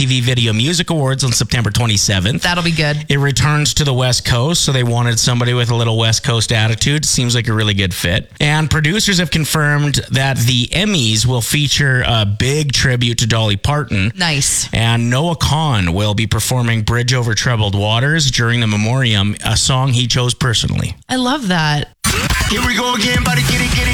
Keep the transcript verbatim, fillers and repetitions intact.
T V Video Music Awards on September twenty-seventh. That'll be good. It returns to the West Coast, so they wanted somebody with a little West Coast attitude. Seems like a really good fit. And producers have confirmed that the Emmys will feature a big tribute to Dolly Parton. Nice. And Noah Kahan will be performing Bridge Over Troubled Waters during the memoriam, a song he chose personally. I love that. Here we go again, buddy, get it, get it.